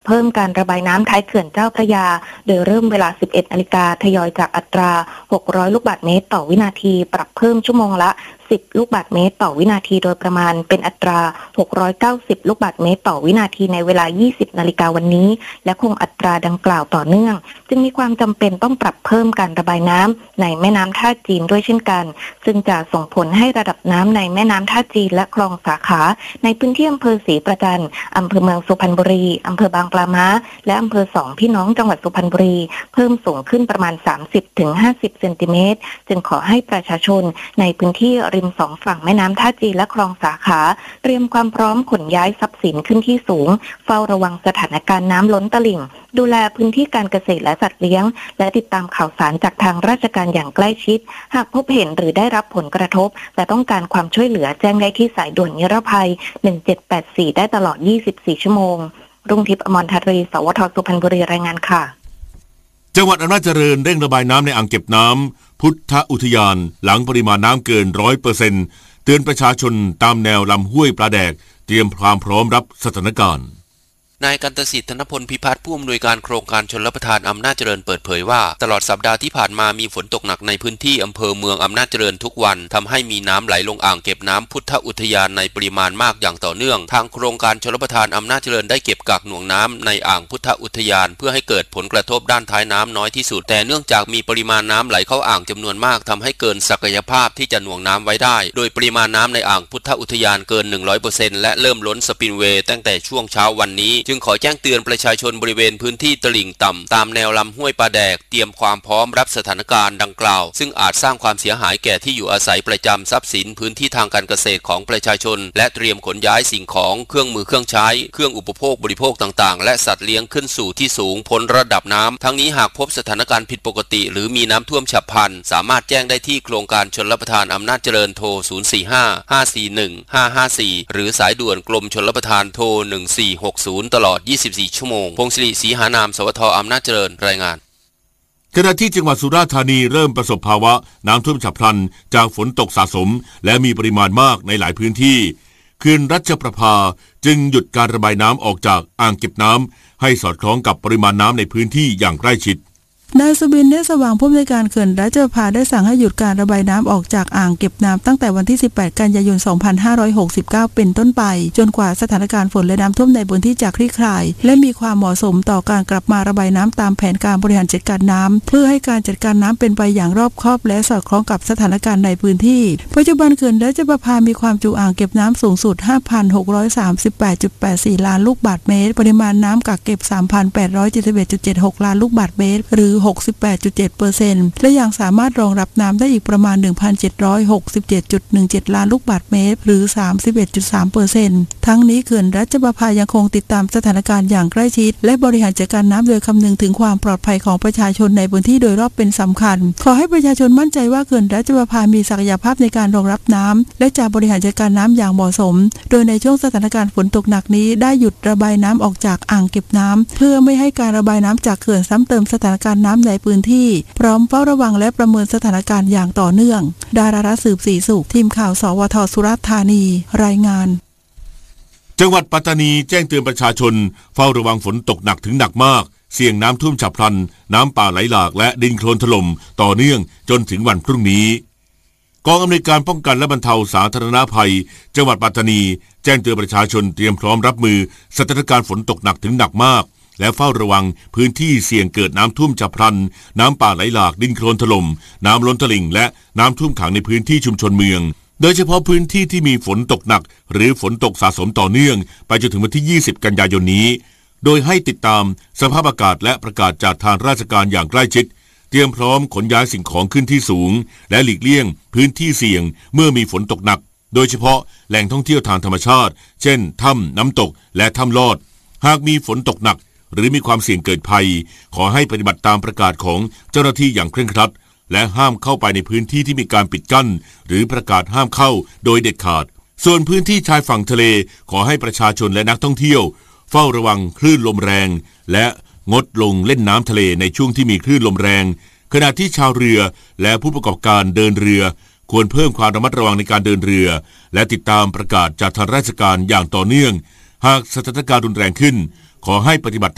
เพิ่มการระบายน้ำท้ายเขื่อนเจ้าพระยาโดยเริ่มเวลา 11 นาฬิกาทยอยจากอัตรา 600 ลูกบาศก์เมตรต่อวินาทีปรับเพิ่มชั่วโมงละ 10 ลูกบาศก์เมตรต่อวินาทีโดยประมาณเป็นอัตรา 690 ลูกบาศก์เมตรต่อวินาทีในเวลา 20 นาฬิกาวันนี้และคงอัตราดังกล่าวต่อเนื่องจึงมีความจำเป็นต้องปรับเพิ่มการระบายน้ำในแม่น้ำท่าจีนด้วยเช่นกันซึ่งจะส่งผลให้ระดับน้ำในแม่น้ำท่าจีนและคลองสาขาในพื้นที่อำเภอศรีประจันอำเภอเมืองสุพรรณบุรีอำเภอบางปลาม้าและอำเภอสองพี่น้องจังหวัดสุพรรณบุรีเพิ่มสูงขึ้นประมาณ 30-50 เซนติเมตรจึงขอให้ประชาชนในพื้นที่ริมสองฝั่งแม่น้ำท่าจีนและคลองสาขาเตรียมความพร้อมขนย้ายทรัพย์สินขึ้นที่สูงเฝ้าระวังสถานการณ์น้ำล้นตลิ่งดูแลพื้นที่การเกษตรและสัตว์เลี้ยงและติดตามข่าวสารจากทางราชการอย่างใกล้ชิดหากพบเห็นหรือได้รับผลกระทบและต้องการความช่วยเหลือแจ้งได้ที่สายด่วนนิรภัย1784ได้ตลอด24ชั่วโมงรุ่งทิพย์อมรทัตรีสวทสุพรรณบุรีรายงานค่ะจังหวัดอำนาจเจริญเร่งระบายน้ำในอ่างเก็บน้ำพุทธอุทยานหลังปริมาณน้ำเกิน 100% เตือนประชาชนตามแนวลำห้วยปลาแดกเตรียมความพร้อมรับสถานการณ์นายกันตสิทธิ์ธนพลพิพัฒน์ผู้อำนวยการโครงการชลประทานอำนาจเจริญเปิดเผยว่าตลอดสัปดาห์ที่ผ่านมามีฝนตกหนักในพื้นที่อำเภอเมืองอำนาจเจริญทุกวันทำให้มีน้ำไหลลงอ่างเก็บน้ำพุทธอุทยานในปริมาณมากอย่างต่อเนื่องทางโครงการชลประทานอำนาจเจริญได้เก็บกักหน่วงน้ำในอ่างพุทธอุทยานเพื่อให้เกิดผลกระทบด้านท้ายน้ำน้อยที่สุดแต่เนื่องจากมีปริมาณน้ำไหลเข้าอ่างจำนวนมากทำให้เกินศักยภาพที่จะหน่วงน้ำไว้ได้โดยปริมาณน้ำในอ่างพุทธอุทยานเกิน 100% และเริ่มล้นสปิลเวย์ตั้งแต่ช่วงเช้าวันนี้จึงขอแจ้งเตือนประชาชนบริเวณพื้นที่ตลิ่งต่ำตามแนวลำห้วยปลาแดกเตรียมความพร้อมรับสถานการณ์ดังกล่าวซึ่งอาจสร้างความเสียหายแก่ที่อยู่อาศัยประจำทรัพย์สินพื้นที่ทางการเกษตรของประชาชนและเตรียมขนย้ายสิ่งของเครื่องมือเครื่องใช้เครื่องอุปโภคบริโภคต่างๆและสัตว์เลี้ยงขึ้นสู่ที่สูงพ้นระดับน้ำทั้งนี้หากพบสถานการณ์ผิดปกติหรือมีน้ำท่วมฉับพลันสามารถแจ้งได้ที่โครงการชลประทานอำนาจเจริญโทร045-541-554หรือสายด่วนกรมชลประทานโทร1460ตลอด24ชั่วโมงพงศิริศรีหานามสวทอำนาจเจริญรายงานขณะที่จังหวัดสุราษฎร์ธานีเริ่มประสบภาวะน้ำท่วมฉับพลันจากฝนตกสะสมและมีปริมาณมากในหลายพื้นที่เขื่อนรัชประภาจึงหยุดการระบายน้ำออกจากอ่างเก็บน้ำให้สอดคล้องกับปริมาณน้ำในพื้นที่อย่างใกล้ชิดนายสุบินเนตรสว่างผู้อำนวยการเขื่อนรัชประภาได้สั่งให้หยุดการระบายน้ำออกจากอ่างเก็บน้ำตั้งแต่วันที่18กันยายน2569เป็นต้นไปจนกว่าสถานการณ์ฝนและน้ำท่วมในพื้นที่จะคลี่คลายและมีความเหมาะสมต่อการกลับมาระบายน้ำตามแผนการบริหารจัดการน้ำเพื่อให้การจัดการน้ำเป็นไปอย่างรอบคอบและสอดคล้องกับสถานการณ์ในพื้นที่ปัจจุบันเขื่อนรัชประภามีความจุอ่างเก็บน้ำสูงสุด 5,638.84 ล้านลูกบาศก์เมตรปริมาณน้ำกักเก็บ 3,871.76 ล้านลูกบาศก์เมตรหรือ68.7% และยังสามารถรองรับน้ำได้อีกประมาณ 1,767.17 ล้านลูกบาศก์เมตรหรือ 31.3% ทั้งนี้เขื่อนรัชประภายังคงติดตามสถานการณ์อย่างใกล้ชิดและบริหารจัดการน้ำโดยคำนึงถึงความปลอดภัยของประชาชนในพื้นที่โดยรอบเป็นสำคัญขอให้ประชาชนมั่นใจว่าเขื่อนรัชประภามีศักยภาพในการรองรับน้ำและจะบริหารจัดการน้ำอย่างเหมาะสมโดยในช่วงสถานการณ์ฝนตกหนักนี้ได้หยุดระบายน้ำออกจากอ่างเก็บน้ำเพื่อไม่ให้การระบายน้ำจากเขื่อนซ้ำเติมสถานการณ์น้ำในพื้นที่พร้อมเฝ้าระวังและประเมินสถานการณ์อย่างต่อเนื่องดารารัตน์สืบศรีสุขทีมข่าวสวทสุราษฎร์ธานีรายงานจังหวัดปัตตานีแจ้งเตือนประชาชนเฝ้าระวังฝนตกหนักถึงหนักมากเสี่ยงน้ำท่วมฉับพลันน้ำป่าไหลหลากและดินโคลนถล่มต่อเนื่องจนถึงวันพรุ่งนี้กองอำนวยการป้องกันและบรรเทาสาธารณภัยจังหวัดปัตตานีแจ้งเตือนประชาชนเตรียมพร้อมรับมือสถานการณ์ฝนตกหนักถึงหนักมากและเฝ้าระวังพื้นที่เสี่ยงเกิดน้ำท่วมฉับพลันน้ำป่าไหลหลากดินโคลนถล่มน้ำล้นตลิ่งและน้ำท่วมขังในพื้นที่ชุมชนเมืองโดยเฉพาะพื้นที่ที่มีฝนตกหนักหรือฝนตกสะสมต่อเนื่องไปจนถึงวันที่20กันยายนนี้โดยให้ติดตามสภาพอากาศและประกาศจากทางราชการอย่างใกล้ชิดเตรียมพร้อมขนย้ายสิ่งของขึ้นที่สูงและหลีกเลี่ยงพื้นที่เสี่ยงเมื่อมีฝนตกหนักโดยเฉพาะแหล่งท่องเที่ยวทางธรรมชาติเช่นถ้ำน้ำตกและถ้ำลอดหากมีฝนตกหนักหรือมีความเสี่ยงเกิดภัยขอให้ปฏิบัติตามประกาศของเจ้าหน้าที่อย่างเคร่งครัดและห้ามเข้าไปในพื้นที่ที่มีการปิดกั้นหรือประกาศห้ามเข้าโดยเด็ดขาดส่วนพื้นที่ชายฝั่งทะเลขอให้ประชาชนและนักท่องเที่ยวเฝ้าระวังคลื่นลมแรงและงดลงเล่นน้ำทะเลในช่วงที่มีคลื่นลมแรงขณะที่ชาวเรือและผู้ประกอบการเดินเรือควรเพิ่มความระมัดระวังในการเดินเรือและติดตามประกาศจากทางราชการอย่างต่อเนื่องหากสถานการณ์รุนแรงขึ้นขอให้ปฏิบัติ